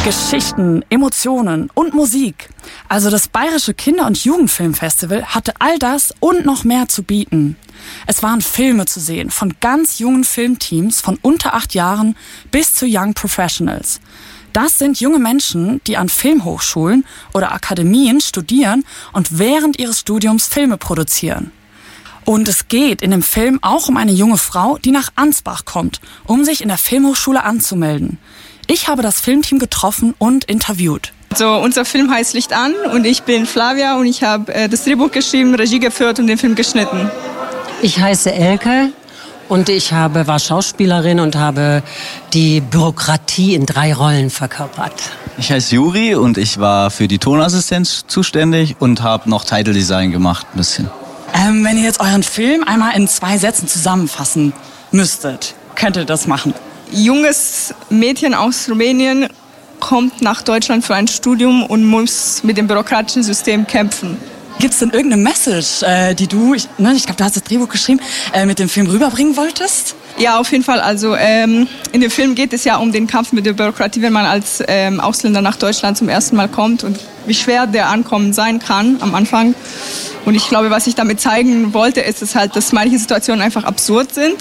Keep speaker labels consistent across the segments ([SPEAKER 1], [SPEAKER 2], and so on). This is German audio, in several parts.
[SPEAKER 1] Geschichten, Emotionen und Musik. Also das Bayerische Kinder- und Jugendfilmfestival hatte all das und noch mehr zu bieten. Es waren Filme zu sehen von ganz jungen Filmteams von unter 8 Jahren bis zu Young Professionals. Das sind junge Menschen, die an Filmhochschulen oder Akademien studieren und während ihres Studiums Filme produzieren. Und es geht in dem Film auch um eine junge Frau, die nach Ansbach kommt, um sich in der Filmhochschule anzumelden. Ich habe das Filmteam getroffen und interviewt.
[SPEAKER 2] Also unser Film heißt Licht an und ich bin Flavia und ich habe das Drehbuch geschrieben, Regie geführt und den Film geschnitten.
[SPEAKER 3] Ich heiße Elke und ich war Schauspielerin und habe die Bürokratie in 3 Rollen verkörpert.
[SPEAKER 4] Ich heiße Juri und ich war für die Tonassistenz zuständig und habe noch Title Design gemacht ein bisschen.
[SPEAKER 1] Wenn ihr jetzt euren Film einmal in 2 Sätzen zusammenfassen müsstet, könnt ihr das machen?
[SPEAKER 2] Junges Mädchen aus Rumänien kommt nach Deutschland für ein Studium und muss mit dem bürokratischen System kämpfen.
[SPEAKER 1] Gibt es denn irgendeine Message, die du, ich glaube, du hast das Drehbuch geschrieben, mit dem Film rüberbringen wolltest?
[SPEAKER 2] Ja, auf jeden Fall. Also in dem Film geht es ja um den Kampf mit der Bürokratie, wenn man als Ausländer nach Deutschland zum ersten Mal kommt und wie schwer der Ankommen sein kann am Anfang. Und ich glaube, was ich damit zeigen wollte, ist es halt, dass manche Situationen einfach absurd sind.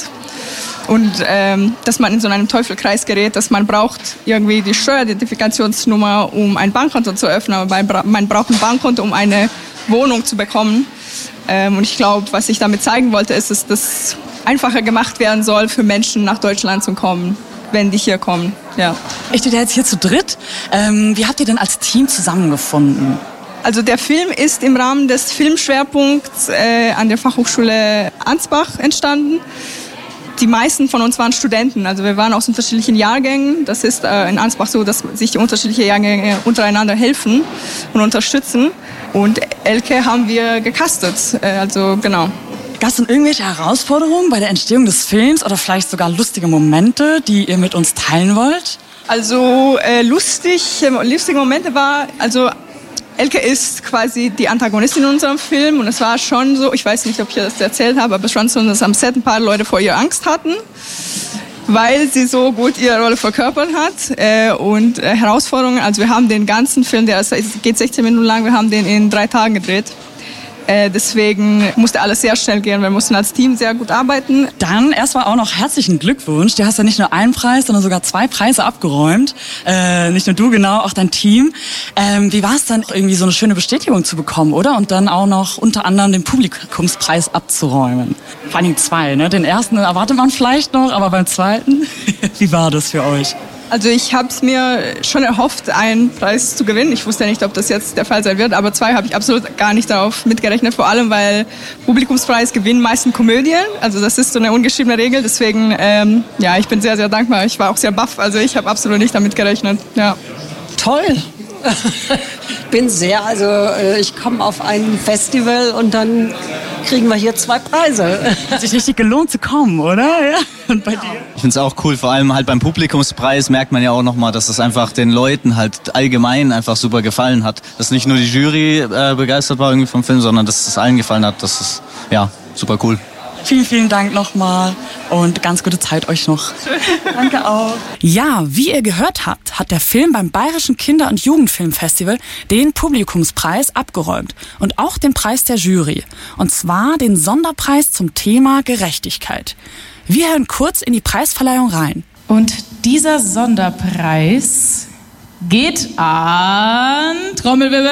[SPEAKER 2] Und dass man in so einen Teufelskreis gerät, dass man braucht irgendwie die Steueridentifikationsnummer, um ein Bankkonto zu öffnen, aber man braucht ein Bankkonto, um eine Wohnung zu bekommen. Und ich glaube, was ich damit zeigen wollte, ist, dass das einfacher gemacht werden soll für Menschen nach Deutschland zu kommen, wenn die hier kommen. Ja.
[SPEAKER 1] Ich stehe jetzt hier zu dritt. Wie habt ihr denn als Team zusammengefunden?
[SPEAKER 2] Also der Film ist im Rahmen des Filmschwerpunkts an der Fachhochschule Ansbach entstanden. Die meisten von uns waren Studenten, also wir waren aus unterschiedlichen Jahrgängen. Das ist in Ansbach so, dass sich die unterschiedlichen Jahrgänge untereinander helfen und unterstützen. Und Elke haben wir gecastet, also genau.
[SPEAKER 1] Gab es denn irgendwelche Herausforderungen bei der Entstehung des Films oder vielleicht sogar lustige Momente, die ihr mit uns teilen wollt?
[SPEAKER 2] Also lustige Momente war, also Elke ist quasi die Antagonistin in unserem Film und es war schon so, ich weiß nicht, ob ich das erzählt habe, aber es war schon so, dass am Set ein paar Leute vor ihr Angst hatten, weil sie so gut ihre Rolle verkörpert hat und Herausforderungen. Also wir haben den ganzen Film, der geht 16 Minuten lang, wir haben den in 3 Tagen gedreht. Deswegen musste alles sehr schnell gehen. Wir mussten als Team sehr gut arbeiten.
[SPEAKER 1] Dann erstmal auch noch herzlichen Glückwunsch. Du hast ja nicht nur einen Preis, sondern sogar 2 Preise abgeräumt. Nicht nur du, genau, auch dein Team. Wie war es dann, irgendwie so eine schöne Bestätigung zu bekommen, oder? Und dann auch noch unter anderem den Publikumspreis abzuräumen. Vor allem 2, ne? Den ersten erwartet man vielleicht noch, aber beim zweiten, wie war das für euch?
[SPEAKER 2] Also ich habe es mir schon erhofft, einen Preis zu gewinnen. Ich wusste ja nicht, ob das jetzt der Fall sein wird, aber 2 habe ich absolut gar nicht darauf mitgerechnet. Vor allem, weil Publikumspreis gewinnen meistens Komödien. Also das ist so eine ungeschriebene Regel. Deswegen, ja, ich bin sehr, sehr dankbar. Ich war auch sehr baff. Also ich habe absolut nicht damit gerechnet. Ja.
[SPEAKER 3] Toll! Ich komme auf ein Festival und dann kriegen wir hier 2 Preise.
[SPEAKER 1] Hat sich richtig gelohnt zu kommen, oder? Ja. Und bei dir?
[SPEAKER 4] Ich finde es auch cool, vor allem halt beim Publikumspreis merkt man ja auch nochmal, dass es einfach den Leuten halt allgemein einfach super gefallen hat. Dass nicht nur die Jury begeistert war irgendwie vom Film, sondern dass es allen gefallen hat. Das ist, ja, super cool.
[SPEAKER 1] Vielen, vielen Dank nochmal und ganz gute Zeit euch noch. Danke auch. Ja, wie ihr gehört habt, hat der Film beim Bayerischen Kinder- und Jugendfilmfestival den Publikumspreis abgeräumt und auch den Preis der Jury. Und zwar den Sonderpreis zum Thema Gerechtigkeit. Wir hören kurz in die Preisverleihung rein.
[SPEAKER 5] Und dieser Sonderpreis geht an Trommelwirbel.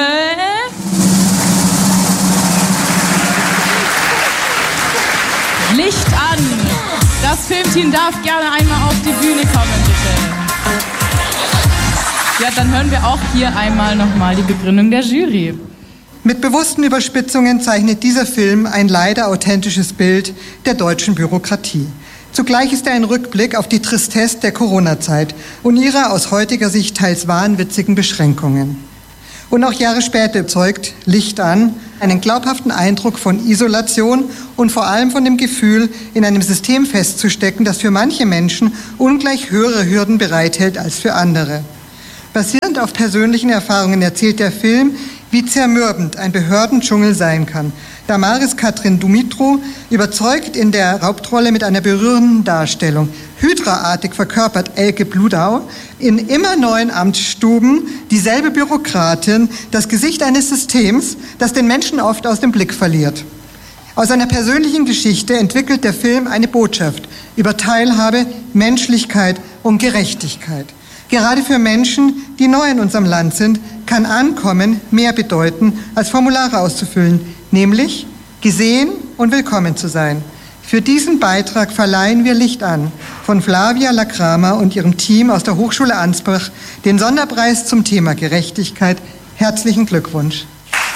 [SPEAKER 5] Licht an! Das Filmteam darf gerne einmal auf die Bühne kommen, bitte. Ja, dann hören wir auch hier einmal nochmal die Begründung der Jury.
[SPEAKER 6] Mit bewussten Überspitzungen zeichnet dieser Film ein leider authentisches Bild der deutschen Bürokratie. Zugleich ist er ein Rückblick auf die Tristesse der Corona-Zeit und ihrer aus heutiger Sicht teils wahnwitzigen Beschränkungen. Und auch Jahre später zeugt Licht an einen glaubhaften Eindruck von Isolation und vor allem von dem Gefühl, in einem System festzustecken, das für manche Menschen ungleich höhere Hürden bereithält als für andere. Basierend auf persönlichen Erfahrungen erzählt der Film, wie zermürbend ein Behördendschungel sein kann, Damaris Katrin Dumitru überzeugt in der Hauptrolle mit einer berührenden Darstellung. Hydraartig verkörpert Elke Bludau in immer neuen Amtsstuben dieselbe Bürokratin, das Gesicht eines Systems, das den Menschen oft aus dem Blick verliert. Aus einer persönlichen Geschichte entwickelt der Film eine Botschaft über Teilhabe, Menschlichkeit und Gerechtigkeit. Gerade für Menschen, die neu in unserem Land sind, kann Ankommen mehr bedeuten, als Formulare auszufüllen, nämlich gesehen und willkommen zu sein. Für diesen Beitrag verleihen wir Licht an von Flavia Lacrama und ihrem Team aus der Hochschule Ansbach den Sonderpreis zum Thema Gerechtigkeit. Herzlichen Glückwunsch.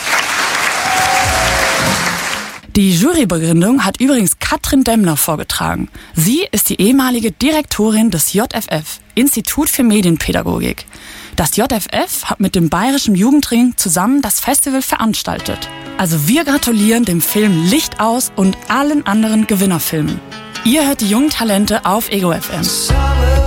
[SPEAKER 1] Die Jurybegründung hat übrigens Katrin Demmler vorgetragen. Sie ist die ehemalige Direktorin des JFF, Institut für Medienpädagogik. Das JFF hat mit dem Bayerischen Jugendring zusammen das Festival veranstaltet. Also wir gratulieren dem Film Licht aus und allen anderen Gewinnerfilmen. Ihr hört die jungen Talente auf Ego FM.